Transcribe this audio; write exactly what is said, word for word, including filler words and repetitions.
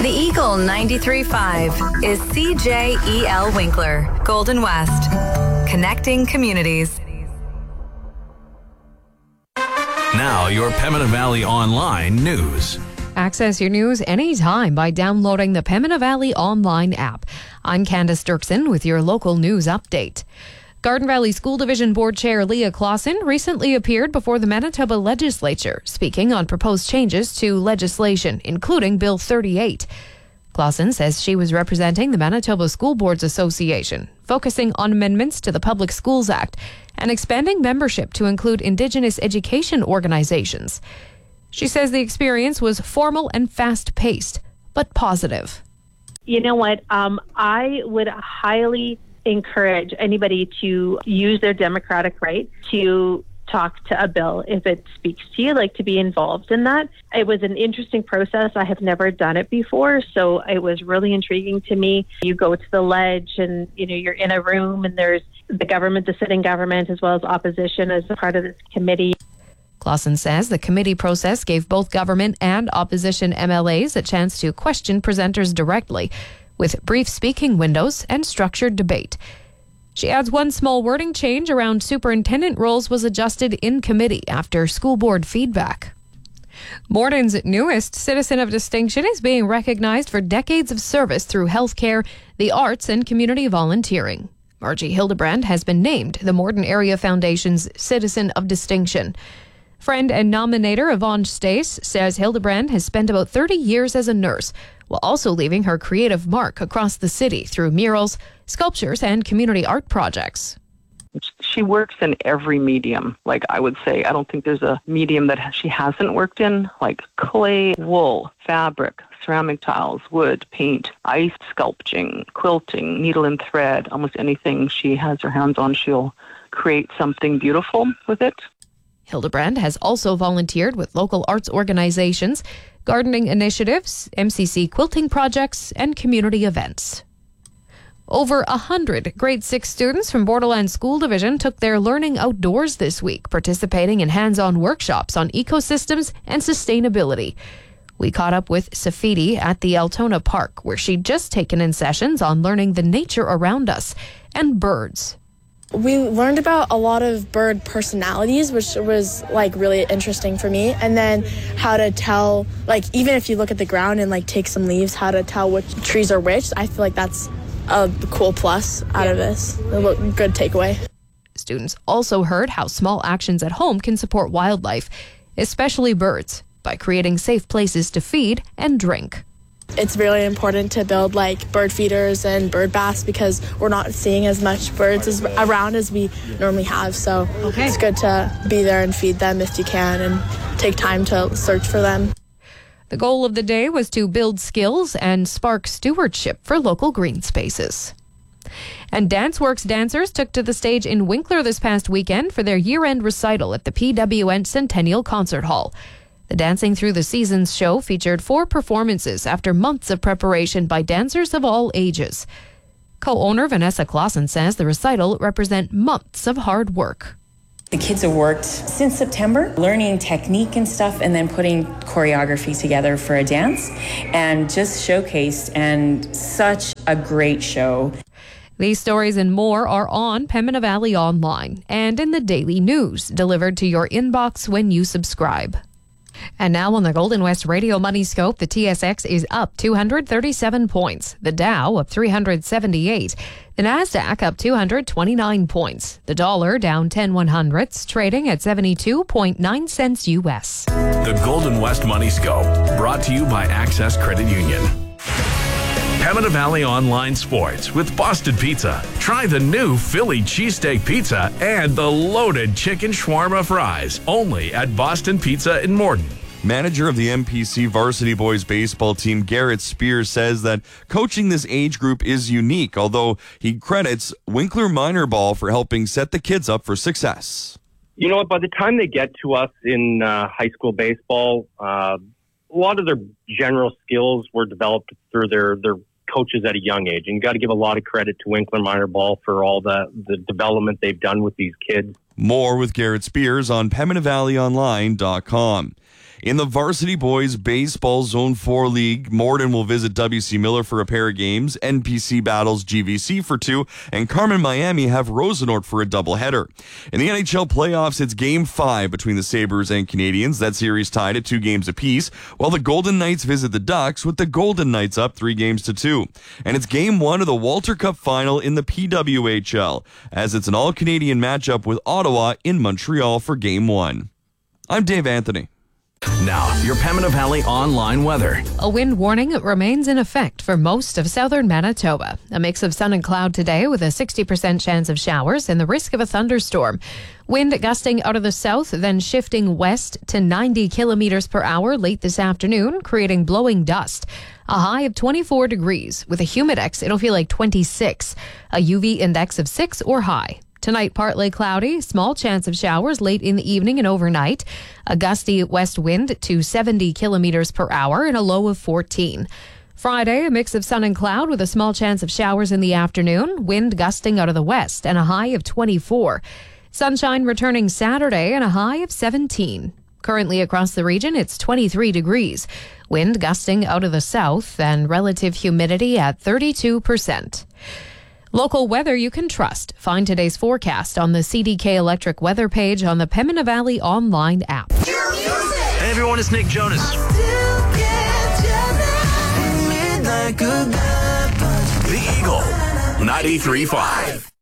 The Eagle ninety-three point five is C J E L Winkler, Golden West, connecting communities. Now, your Pembina Valley Online news. Access your news anytime by downloading the Pembina Valley Online app. I'm Candace Dirksen with your local news update. Garden Valley School Division Board Chair Leah Clausen recently appeared before the Manitoba Legislature, speaking on proposed changes to legislation, including Bill thirty-eight. Clausen says she was representing the Manitoba School Boards Association, focusing on amendments to the Public Schools Act and expanding membership to include Indigenous education organizations. She says the experience was formal and fast-paced, but positive. You know what? Um, I would highly encourage anybody to use their democratic right to talk to a bill if it speaks to you, like to be involved in that. It was an interesting process. I have never done it before, so it was really intriguing to me. You go to the ledge and, you know, you're in a room and there's the government, the sitting government, as well as opposition as a part of this committee. Clausen says the committee process gave both government and opposition M L As a chance to question presenters directly, with brief speaking windows and structured debate. She adds one small wording change around superintendent roles was adjusted in committee after school board feedback. Morton's newest citizen of distinction is being recognized for decades of service through healthcare, the arts, and community volunteering. Margie Hildebrand has been named the Morton Area Foundation's Citizen of Distinction. Friend and nominator Yvonne Stace says Hildebrand has spent about thirty years as a nurse, while also leaving her creative mark across the city through murals, sculptures, and community art projects. She works in every medium. Like, I would say, I don't think there's a medium that she hasn't worked in, like clay, wool, fabric, ceramic tiles, wood, paint, ice sculpting, quilting, needle and thread. Almost anything she has her hands on, she'll create something beautiful with it. Hildebrand has also volunteered with local arts organizations, gardening initiatives, M C C quilting projects, and community events. Over a hundred grade six students from Borderland School Division took their learning outdoors this week, participating in hands-on workshops on ecosystems and sustainability. We caught up with Safidi at the Altona Park, where she'd just taken in sessions on learning the nature around us and birds. We learned about a lot of bird personalities, which was like really interesting for me. And then how to tell, like, even if you look at the ground and like take some leaves, how to tell which trees are which. I feel like that's a cool plus out of this. A good takeaway. Students also heard how small actions at home can support wildlife, especially birds, by creating safe places to feed and drink. It's really important to build like bird feeders and bird baths because we're not seeing as much birds as, around as we normally have. So okay. It's good to be there and feed them if you can and take time to search for them. The goal of the day was to build skills and spark stewardship for local green spaces. And DanceWorks dancers took to the stage in Winkler this past weekend for their year-end recital at the P W N Centennial Concert Hall. The Dancing Through the Seasons show featured four performances after months of preparation by dancers of all ages. Co-owner Vanessa Clausen says the recital represent months of hard work. The kids have worked since September, learning technique and stuff, and then putting choreography together for a dance, and just showcased, and such a great show. These stories and more are on Pembina Valley Online and in the daily news delivered to your inbox when you subscribe. And now on the Golden West Radio Money Scope, the T S X is up two hundred thirty-seven points. The Dow up three hundred seventy-eight. The Nasdaq up two hundred twenty-nine points. The dollar down ten one hundredths, trading at seventy-two point nine cents U S. The Golden West Money Scope, brought to you by Access Credit Union. Pembina Valley Online Sports with Boston Pizza. Try the new Philly cheesesteak pizza and the loaded chicken shawarma fries. Only at Boston Pizza in Morton. Manager of the M P C varsity boys baseball team, Garrett Spears, says that coaching this age group is unique, although he credits Winkler Minor Ball for helping set the kids up for success. You know what? By the time they get to us in uh, high school baseball, uh, a lot of their general skills were developed through their, their coaches at a young age. And you got to give a lot of credit to Winkler Minor Ball for all the, the development they've done with these kids. More with Garrett Spears on Pembina Valley Online dot com. In the Varsity Boys Baseball Zone four League, Morden will visit W C Miller for a pair of games. N P C battles G V C for two, and Carmen Miami have Rosenort for a doubleheader. In the N H L playoffs, it's Game five between the Sabres and Canadiens. That series tied at two games apiece, while the Golden Knights visit the Ducks, with the Golden Knights up three games to two. And it's Game one of the Walter Cup final in the P W H L, as it's an all-Canadian matchup with Ottawa in Montreal for Game one. I'm Dave Anthony. Now, your Pembina Valley online weather. A wind warning remains in effect for most of southern Manitoba. A mix of sun and cloud today with a sixty percent chance of showers and the risk of a thunderstorm. Wind gusting out of the south, then shifting west to ninety kilometers per hour late this afternoon, creating blowing dust. A high of twenty-four degrees. With a humidex, it'll feel like twenty-six. A U V index of six or high. Tonight, partly cloudy, small chance of showers late in the evening and overnight. A gusty west wind to seventy kilometers per hour and a low of fourteen. Friday, a mix of sun and cloud with a small chance of showers in the afternoon. Wind gusting out of the west and a high of twenty-four. Sunshine returning Saturday and a high of seventeen. Currently across the region, it's twenty-three degrees. Wind gusting out of the south and relative humidity at thirty-two percent. Local weather you can trust. Find today's forecast on the C D K Electric weather page on the Pembina Valley online app. Hey everyone, it's Nick Jonas. The Eagle, ninety-three point five.